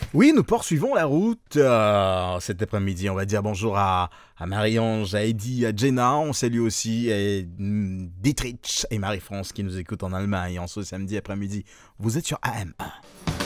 Oui, nous poursuivons la route cet après-midi. On va dire bonjour à Marie-Ange, à Eddie, à Jenna. On salue aussi Dietrich et Marie-France qui nous écoutent en Allemagne en ce samedi après-midi. Vous êtes sur AM1.